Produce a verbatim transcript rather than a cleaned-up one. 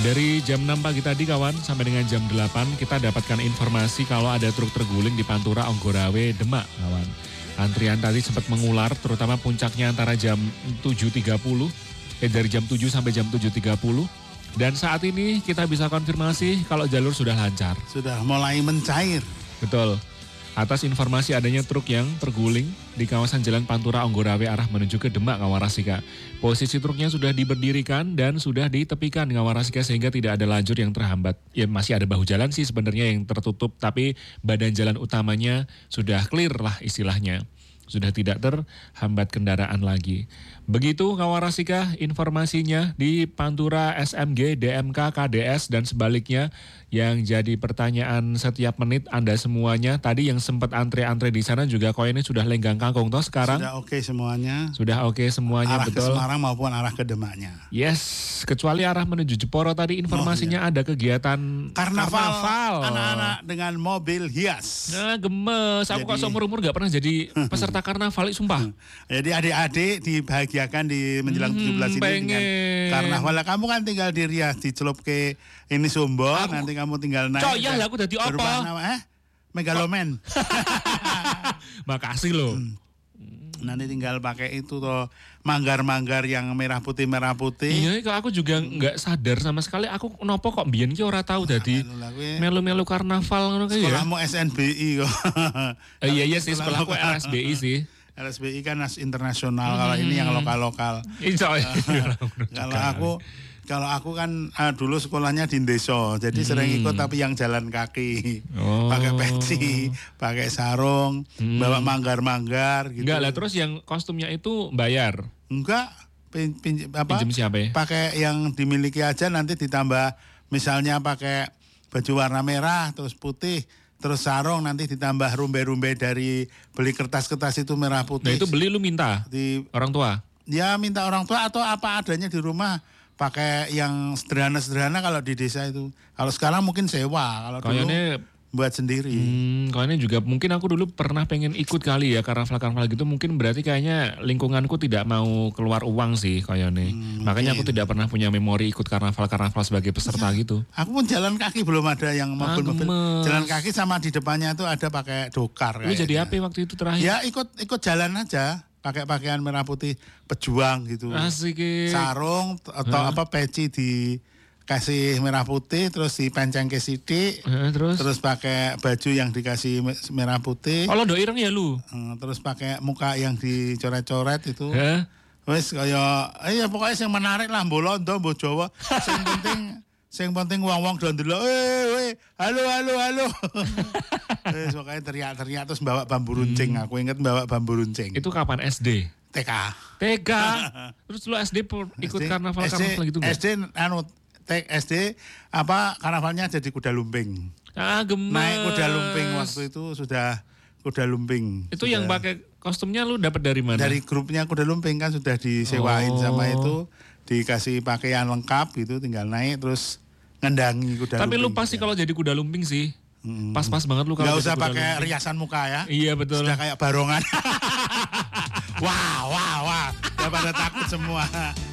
Dari jam enam pagi tadi kawan sampai dengan jam delapan kita dapatkan informasi kalau ada truk terguling di Pantura Onggorawe Demak kawan. Antrian tadi sempat mengular terutama puncaknya antara jam tujuh tiga puluh eh dari jam tujuh sampai jam tujuh tiga puluh dan saat ini kita bisa konfirmasi kalau jalur sudah lancar. Sudah mulai mencair. Betul. Atas informasi adanya truk yang terguling di kawasan Jalan Pantura Onggorawe arah menuju ke Demak Ngawarasika. Posisi truknya sudah diberdirikan dan sudah ditepikan Ngawarasika sehingga tidak ada lajur yang terhambat. Ya masih ada bahu jalan sih sebenarnya yang tertutup tapi badan jalan utamanya sudah clear lah istilahnya. Sudah tidak terhambat kendaraan lagi. Begitu Ngawarasika informasinya di Pantura S M G, D M K, K D S dan sebaliknya yang jadi pertanyaan setiap menit Anda semuanya. Tadi yang sempat antre-antre di sana juga koinnya sudah lenggang kangkung toh sekarang. Sudah oke okay semuanya. Sudah oke okay semuanya arah betul. Arah ke Semarang maupun arah ke Demaknya. Yes, kecuali arah menuju Jeporo tadi informasinya oh, iya. ada kegiatan karnaval, karnaval. Anak-anak dengan mobil hias. Nah gemes, aku kok seumur-umur gak pernah jadi peserta karnaval, sumpah. Jadi adik-adik dibahagiakan di menjelang tujuh belas hmm, ini pengen. Dengan karnaval. Kamu kan tinggal di Rias, dicelup ke ini Sumbo, aku, nanti kamu tinggal naik. Coy, ya aku jadi apa? Eh? Megaloman. Makasih loh. Hmm. Nanti tinggal pakai itu toh manggar-manggar yang merah putih merah putih. Iya, kok aku juga nggak sadar sama sekali. Aku nopo kok mbiyen ki ora tahu dadi melu-melu karnaval ngono kae ya. Sekolahmu S N B I kok. Eh, iya iya sih sekolahku R S B I sih. R S B I kan internasional, hmm. kalau ini yang lokal-lokal. Insya Allah. Kalau aku Kalau aku kan uh, dulu sekolahnya di desa, jadi hmm. sering ikut tapi yang jalan kaki, oh. pakai peci, pakai sarung, hmm. bawa manggar-manggar gitu. Enggak lah, terus yang kostumnya itu bayar? Enggak, pin, pin, apa? Pinjem siapa ya? Pakai yang dimiliki aja, nanti ditambah misalnya pakai baju warna merah, terus putih, terus sarung, nanti ditambah rumbe-rumbe dari beli kertas-kertas itu merah putih. Nah itu beli lu minta di orang tua? Ya minta orang tua atau apa adanya di rumah. Pakai yang sederhana-sederhana kalau di desa itu. Kalau sekarang mungkin sewa, kalau kayaknya, dulu buat sendiri. Hmm, kayaknya juga mungkin aku dulu pernah pengen ikut kali ya karnaval-karnaval gitu. Mungkin berarti kayaknya lingkunganku tidak mau keluar uang sih kayaknya. Hmm, Makanya aku tidak pernah punya memori ikut karnaval-karnaval sebagai peserta ya, gitu. Aku pun jalan kaki belum ada yang mobil-mobil. Jalan kaki sama di depannya itu ada pakai dokar. Lu jadi apa waktu itu terakhir? Ya ikut ikut jalan aja. Pakai pakaian merah putih pejuang gitu. Asik. Sarung atau huh? apa peci dikasih merah putih terus dipenceng ke sidik. Uh, terus terus pakai baju yang dikasih merah putih. Kalau do ireng ya lu. Uh, terus pakai muka yang dicoret-coret itu. Huh? Wes kaya eh ya pokoknya yang menarik lah mbolondo mbo Jawa. Sing penting sing penting wong-wong do ndelok, "Eh, we, halo halo halo." Wes pokoknya teriak-teriak terus bawa bambu runcing. Hmm. Aku inget bawa bambu runcing. Itu kapan S D? T K. T K. Terus lu S D ikut karnaval-karnaval gitu enggak? S D anu S D apa karnavalnya jadi kuda lumping. Ah, gemes. Naik kuda lumping waktu itu sudah kuda lumping. Itu sudah. Yang pakai kostumnya lu dapat dari mana? Dari grupnya kuda lumping kan sudah disewain oh. sama itu, dikasih pakaian lengkap gitu, tinggal naik terus ngendangi kuda Tapi lumping. Tapi lu pasti kalau jadi kuda lumping sih. Hmm. Pas-pas banget lu kalau nggak usah pakai riasan muka ya. Iya betul. Sudah kayak barongan. Wah, wah, wah. Udah pada takut semua.